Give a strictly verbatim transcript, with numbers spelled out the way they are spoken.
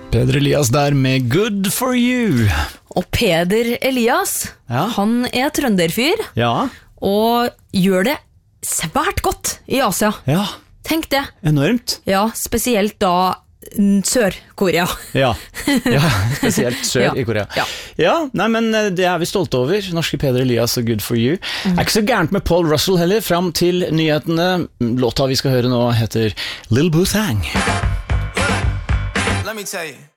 Peder Elias der med Good for You. Og Peder Elias, Ja. han er trønderfyr, Ja, og gjør det svært godt i Asia. ja, Tenk det. enormt. Ja, spesielt da mm, Sør-Korea. Ja, ja spesielt sør Ja, i Korea. ja. Ja, nei, men det er vi stolte over. Norske Peder Elias og Good for You. Mm. Er ikke så gærent med Paul Russell heller, fram til nyhetene. Låta vi skal høre nå heter Lil Boo Thang. Let me tell you.